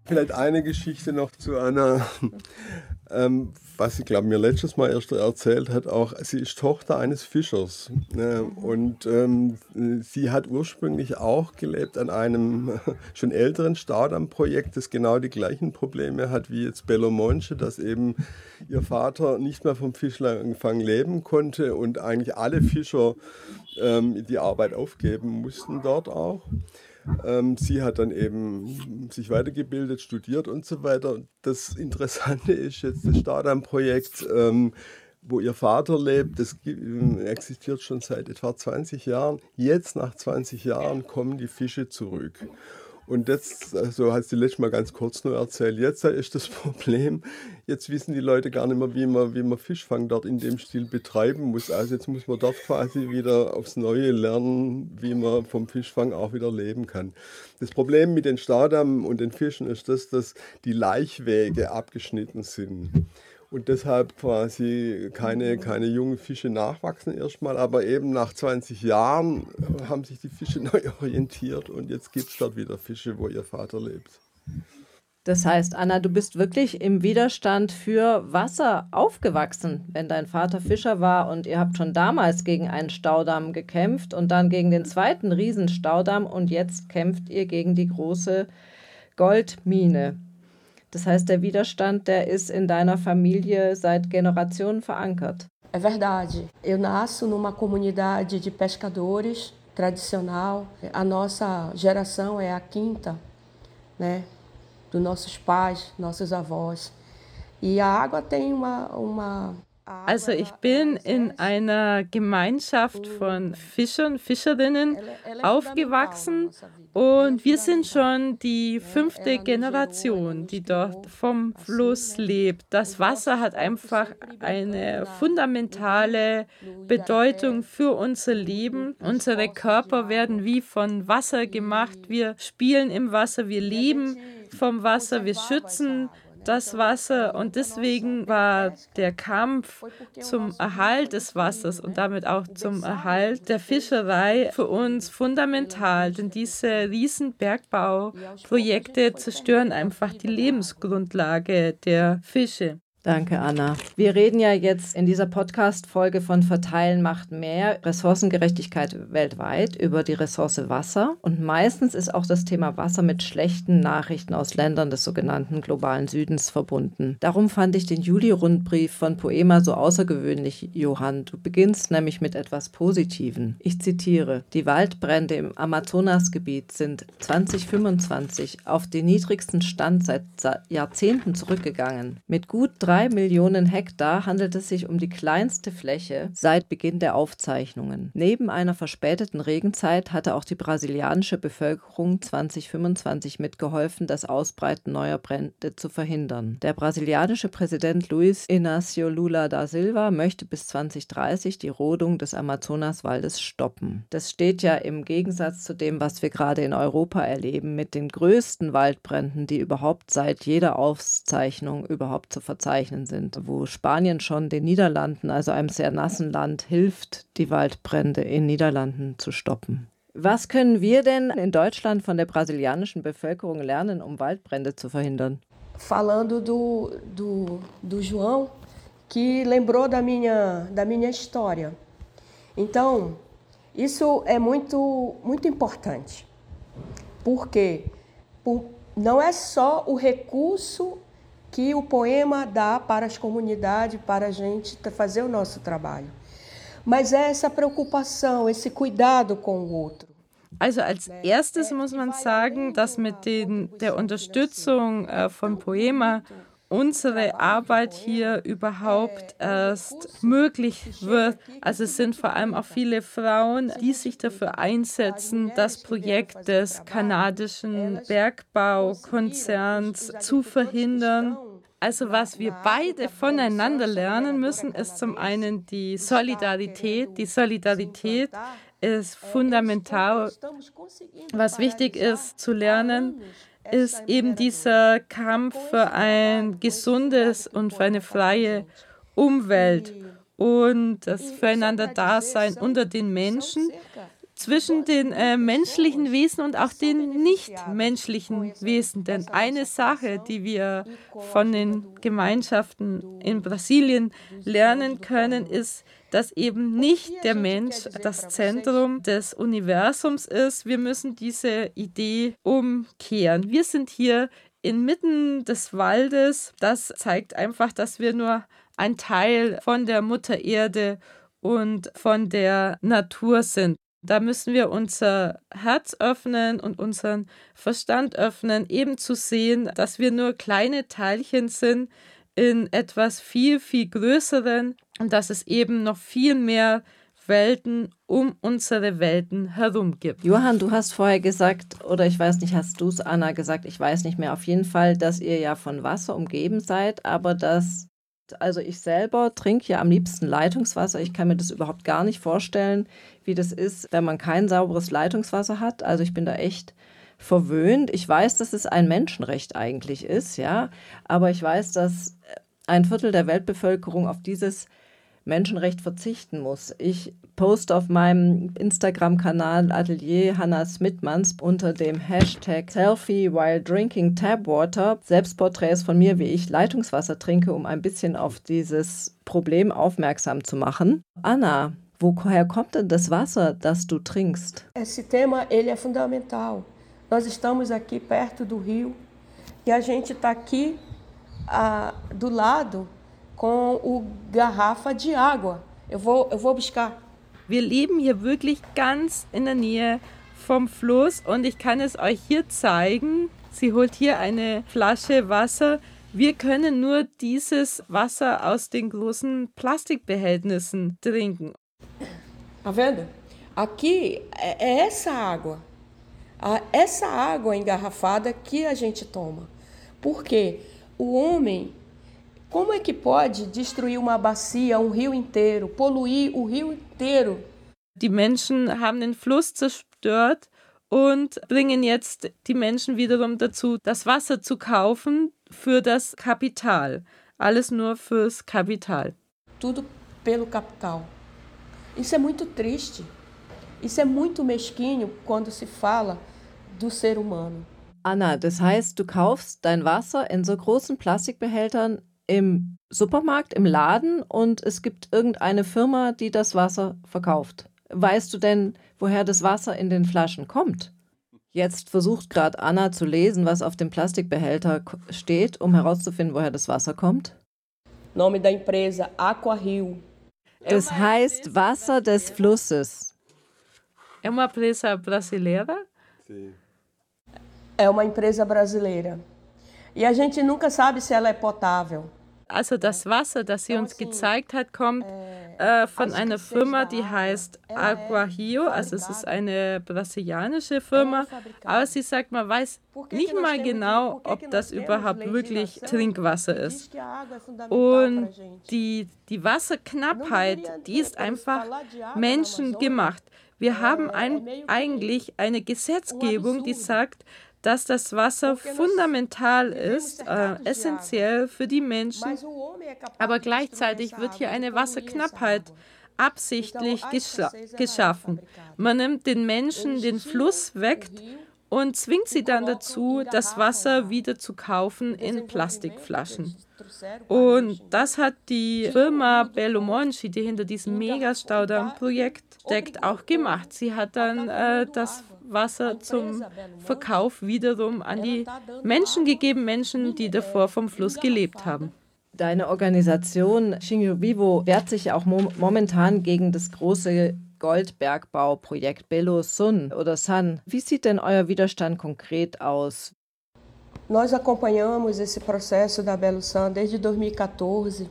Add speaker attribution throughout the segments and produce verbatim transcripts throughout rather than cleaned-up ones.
Speaker 1: Vielleicht eine Geschichte noch zu Anna, ähm, was sie, glaube mir letztes Mal erst erzählt hat, auch, sie ist Tochter eines Fischers. Ne? Und ähm, sie hat ursprünglich auch gelebt an einem schon älteren Staudammprojekt, das genau die gleichen Probleme hat wie jetzt Belo Monte, dass eben ihr Vater nicht mehr vom Fischfang leben konnte und eigentlich alle Fischer ähm, die Arbeit aufgeben mussten dort auch. Ähm, sie hat dann eben sich weitergebildet, studiert und so weiter. Das Interessante ist jetzt das Staudamm-Projekt, ähm, wo ihr Vater lebt. Das gi- existiert schon seit etwa zwanzig Jahren. Jetzt, nach zwanzig Jahren, kommen die Fische zurück. Und jetzt, so hat sie letztes Mal ganz kurz nur erzählt, jetzt ist das Problem, jetzt wissen die Leute gar nicht mehr, wie man, wie man Fischfang dort in dem Stil betreiben muss. Also jetzt muss man dort quasi wieder aufs Neue lernen, wie man vom Fischfang auch wieder leben kann. Das Problem mit den Staudammen und den Fischen ist das, dass die Laichwege abgeschnitten sind. Und deshalb quasi keine, keine jungen Fische nachwachsen erstmal, aber eben nach zwanzig Jahren haben sich die Fische neu orientiert und jetzt gibt es dort wieder Fische, wo ihr Vater lebt.
Speaker 2: Das heißt, Anna, du bist wirklich im Widerstand für Wasser aufgewachsen, wenn dein Vater Fischer war und ihr habt schon damals gegen einen Staudamm gekämpft und dann gegen den zweiten Riesenstaudamm und jetzt kämpft ihr gegen die große Goldmine. Das heißt, der Widerstand, der ist in deiner Familie seit Generationen verankert.
Speaker 3: É verdade. Eu nasço numa comunidade de pescadores tradicional. A nossa geração é a quinta, né, dos nossos pais, nossos avós. E a água tem uma, uma
Speaker 4: Also ich bin in einer Gemeinschaft von Fischern, Fischerinnen aufgewachsen und wir sind schon die fünfte Generation, die dort vom Fluss lebt. Das Wasser hat einfach eine fundamentale Bedeutung für unser Leben. Unsere Körper werden wie von Wasser gemacht. Wir spielen im Wasser, wir leben vom Wasser, wir schützen das Wasser und deswegen war der Kampf zum Erhalt des Wassers und damit auch zum Erhalt der Fischerei für uns fundamental, denn diese riesen Bergbauprojekte zerstören einfach die Lebensgrundlage der Fische.
Speaker 2: Danke, Anna. Wir reden ja jetzt in dieser Podcast-Folge von Verteilen macht mehr, Ressourcengerechtigkeit weltweit, über die Ressource Wasser. Und meistens ist auch das Thema Wasser mit schlechten Nachrichten aus Ländern des sogenannten globalen Südens verbunden. Darum fand ich den Juli-Rundbrief von Poema so außergewöhnlich, Johann. Du beginnst nämlich mit etwas Positivem. Ich zitiere: Die Waldbrände im Amazonasgebiet sind zwanzig fünfundzwanzig auf den niedrigsten Stand seit Jahrzehnten zurückgegangen. Mit gut drei Millionen Hektar handelt es sich um die kleinste Fläche seit Beginn der Aufzeichnungen. Neben einer verspäteten Regenzeit hatte auch die brasilianische Bevölkerung zwanzig fünfundzwanzig mitgeholfen, das Ausbreiten neuer Brände zu verhindern. Der brasilianische Präsident Luiz Inácio Lula da Silva möchte bis zwanzig dreißig die Rodung des Amazonaswaldes stoppen. Das steht ja im Gegensatz zu dem, was wir gerade in Europa erleben, mit den größten Waldbränden, die überhaupt seit jeder Aufzeichnung überhaupt zu verzeichnen sind, wo Spanien schon den Niederlanden, also einem sehr nassen Land, hilft, die Waldbrände in Niederlanden zu stoppen. Was können wir denn in Deutschland von der brasilianischen Bevölkerung lernen, um Waldbrände zu verhindern?
Speaker 3: Falando do, do, do João, que lembrou da minha, da minha história. Então, isso é muito, muito importante, porque por, não é só o recurso que o poema dá para as comunidades, para a gente fazer o nosso trabalho. Mas é essa preocupação, esse cuidado com o outro.
Speaker 4: Also als erstes muss man sagen, dass mit den, der Unterstützung äh, von Poema unsere Arbeit hier überhaupt erst möglich wird. Also es sind vor allem auch viele Frauen, die sich dafür einsetzen, das Projekt des kanadischen Bergbaukonzerns zu verhindern. Also was wir beide voneinander lernen müssen, ist zum einen die Solidarität. Die Solidarität ist fundamental. Was wichtig ist zu lernen, ist eben dieser Kampf für ein gesundes und für eine freie Umwelt und das Füreinander-Dasein unter den Menschen. zwischen den äh, menschlichen Wesen und auch den nichtmenschlichen Wesen. Denn eine Sache, die wir von den Gemeinschaften in Brasilien lernen können, ist, dass eben nicht der Mensch das Zentrum des Universums ist. Wir müssen diese Idee umkehren. Wir sind hier inmitten des Waldes. Das zeigt einfach, dass wir nur ein Teil von der Mutter Erde und von der Natur sind. Da müssen wir unser Herz öffnen und unseren Verstand öffnen, eben zu sehen, dass wir nur kleine Teilchen sind in etwas viel, viel Größeren und dass es eben noch viel mehr Welten um unsere Welten herum gibt.
Speaker 2: Johann, du hast vorher gesagt, oder ich weiß nicht, hast du es, Anna, gesagt, ich weiß nicht mehr, auf jeden Fall, dass ihr ja von Wasser umgeben seid, aber dass, also ich selber trinke ja am liebsten Leitungswasser. Ich kann mir das überhaupt gar nicht vorstellen, wie das ist, wenn man kein sauberes Leitungswasser hat. Also ich bin da echt verwöhnt. Ich weiß, dass es ein Menschenrecht eigentlich ist, ja, aber ich weiß, dass ein Viertel der Weltbevölkerung auf dieses Menschenrecht verzichten muss. Ich poste auf meinem Instagram-Kanal Atelier Hannah Smitmans unter dem Hashtag Selfie while drinking tap water Selbstporträts von mir, wie ich Leitungswasser trinke, um ein bisschen auf dieses Problem aufmerksam zu machen. Anna, woher kommt denn das Wasser, das du trinkst?
Speaker 3: Esse tema, ele é fundamental. Nós estamos aqui perto do rio e a gente está aqui ah, do lado com o garrafa de água. Eu vou, eu vou buscar.
Speaker 4: Wir leben hier wirklich ganz in der Nähe vom Fluss und ich kann es euch hier zeigen. Sie holt hier eine Flasche Wasser. Wir können nur dieses Wasser aus den großen Plastikbehältnissen trinken.
Speaker 3: Tá vendo? Aqui é, é essa água. A, essa água engarrafada que a gente toma. Porque o homem, como é que pode destruir uma bacia, um rio inteiro, poluir o rio inteiro?
Speaker 4: Die Menschen haben den Fluss zerstört und bringen jetzt die Menschen wiederum dazu, das Wasser zu kaufen für das Kapital. Alles nur fürs Kapital.
Speaker 3: Tudo pelo capital. Isso é muito triste. Isso é muito mesquinho quando se fala do ser humano.
Speaker 2: Anna, das heißt, du kaufst dein Wasser in so großen Plastikbehältern im Supermarkt, im Laden und es gibt irgendeine Firma, die das Wasser verkauft. Weißt du denn, woher das Wasser in den Flaschen kommt? Jetzt versucht gerade Anna zu lesen, was auf dem Plastikbehälter steht, um herauszufinden, woher das Wasser kommt.
Speaker 3: Nome da empresa Aquario.
Speaker 2: Das heißt Wasser des Flusses.
Speaker 4: É uma empresa brasileira?
Speaker 1: Sim.
Speaker 3: É uma empresa brasileira. E a gente nunca sabe se ela é potável.
Speaker 4: Also das Wasser, das sie uns gezeigt hat, kommt äh, von einer Firma, die heißt Aquario. Also es ist eine brasilianische Firma. Aber sie sagt, man weiß nicht mal genau, ob das überhaupt wirklich Trinkwasser ist. Und die, die Wasserknappheit, die ist einfach menschengemacht. Wir haben ein, eigentlich eine Gesetzgebung, die sagt, dass das Wasser fundamental ist, äh, essentiell für die Menschen, aber gleichzeitig wird hier eine Wasserknappheit absichtlich gescha- geschaffen. Man nimmt den Menschen den Fluss weg und zwingt sie dann dazu, das Wasser wieder zu kaufen in Plastikflaschen. Und das hat die Firma Belo Monte, die hinter diesem Megastaudamm-Projekt steckt, auch gemacht. Sie hat dann äh, das Wasser zum Verkauf wiederum an die Menschen gegeben, Menschen, die davor vom Fluss gelebt haben.
Speaker 2: Deine Organisation Xingu Vivo wehrt sich auch mo- momentan gegen das große Goldbergbauprojekt Belo Sun oder Sun. Wie sieht denn euer Widerstand konkret aus?
Speaker 3: Nós acompanhamos esse processo da Belo Sun desde dois mil e quatorze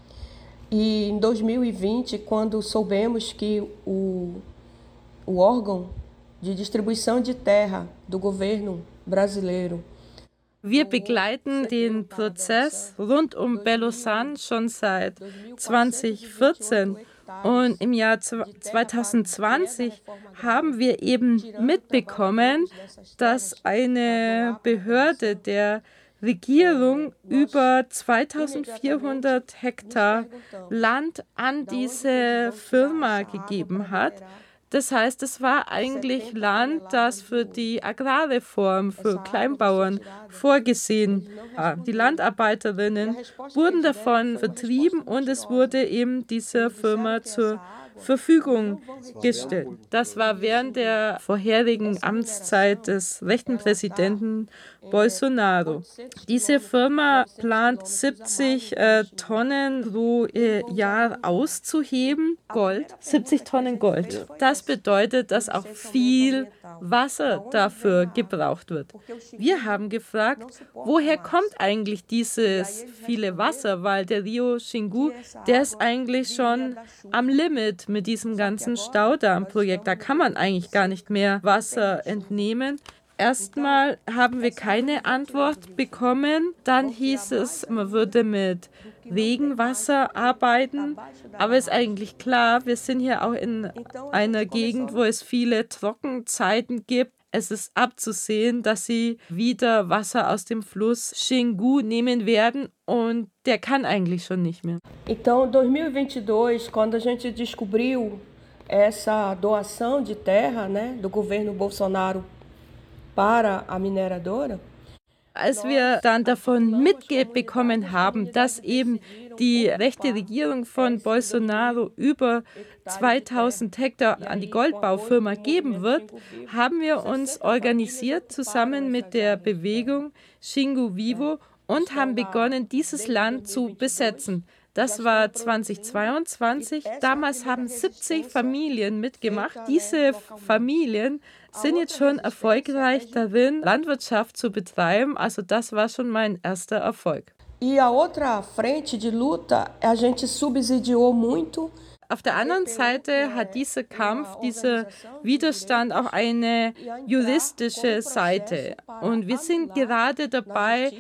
Speaker 3: e em dois mil e vinte, quando soubemos que o, o órgão de distribuição de terra do governo brasileiro.
Speaker 4: Wir begleiten den Prozess rund um Belo Sun schon seit zwanzig vierzehn und im Jahr zwanzig zwanzig haben wir eben mitbekommen, dass eine Behörde der Regierung über zweitausendvierhundert Hektar Land an diese Firma gegeben hat, Das heißt, es war eigentlich Land, das für die Agrarreform für Kleinbauern vorgesehen war. Die Landarbeiterinnen wurden davon vertrieben und es wurde eben dieser Firma zur Verfügung gestellt. Das war während der vorherigen Amtszeit des rechten Präsidenten Bolsonaro. Diese Firma plant siebzig äh, Tonnen pro äh, Jahr auszuheben, Gold, siebzig Tonnen Gold. Das bedeutet, dass auch viel Wasser dafür gebraucht wird. Wir haben gefragt, woher kommt eigentlich dieses viele Wasser, weil der Rio Xingu, der ist eigentlich schon am Limit mit diesem ganzen Staudammprojekt. Da kann man eigentlich gar nicht mehr Wasser entnehmen. Erstmal haben wir keine Antwort bekommen. Dann hieß es, man würde mit Regenwasser arbeiten. Aber ist eigentlich klar, wir sind hier auch in einer Gegend, wo es viele Trockenzeiten gibt. Es ist abzusehen, dass sie wieder Wasser aus dem Fluss Xingu nehmen werden und der kann eigentlich schon nicht mehr.
Speaker 3: Então, dois mil e vinte e dois, quando a gente descobriu essa doação de terra, né, do governo Bolsonaro para a mineradora,
Speaker 4: als wir dann davon mitbekommen haben, dass eben die rechte Regierung von Bolsonaro über zweitausend Hektar an die Goldbaufirma geben wird, haben wir uns organisiert zusammen mit der Bewegung Xingu Vivo und haben begonnen, dieses Land zu besetzen. Das war zweitausendzweiundzwanzig. Damals haben siebzig Familien mitgemacht. Diese Familien sind jetzt schon erfolgreich darin, Landwirtschaft zu betreiben. Also das war schon mein erster Erfolg.
Speaker 3: E a outra frente de luta, a gente subsidiou muito.
Speaker 4: Auf der anderen Seite hat dieser Kampf, dieser Widerstand auch eine juristische Seite. Und wir sind gerade dabei,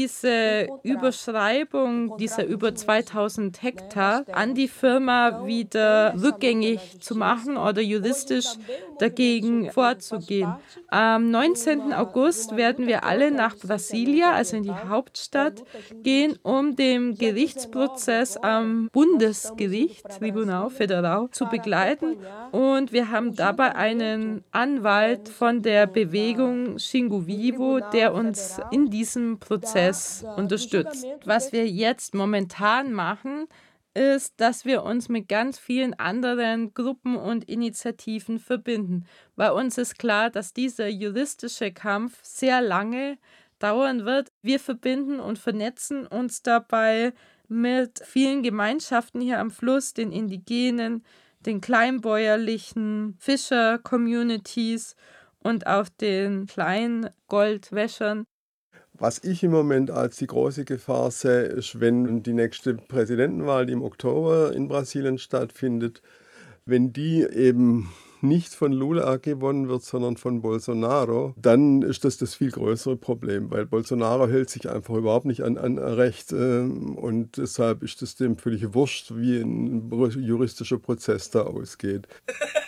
Speaker 4: diese Überschreibung dieser über zweitausend Hektar an die Firma wieder rückgängig zu machen oder juristisch dagegen vorzugehen. Am neunzehnten August werden wir alle nach Brasilia, also in die Hauptstadt, gehen, um den Gerichtsprozess am Bundesgericht, Tribunal Federal, zu begleiten. Und wir haben dabei einen Anwalt von der Bewegung Xingu Vivo, der uns in diesem Prozess unterstützt. Was wir jetzt momentan machen, ist, dass wir uns mit ganz vielen anderen Gruppen und Initiativen verbinden. Bei uns ist klar, dass dieser juristische Kampf sehr lange dauern wird. Wir verbinden und vernetzen uns dabei mit vielen Gemeinschaften hier am Fluss, den Indigenen, den kleinbäuerlichen Fischer-Communities und auch den kleinen Goldwäschern.
Speaker 1: Was ich im Moment als die große Gefahr sehe, ist, wenn die nächste Präsidentenwahl, die im Oktober in Brasilien stattfindet, wenn die eben nicht von Lula gewonnen wird, sondern von Bolsonaro, dann ist das das viel größere Problem, weil Bolsonaro hält sich einfach überhaupt nicht an, an Recht und deshalb ist es dem völlig wurscht, wie ein juristischer Prozess da ausgeht.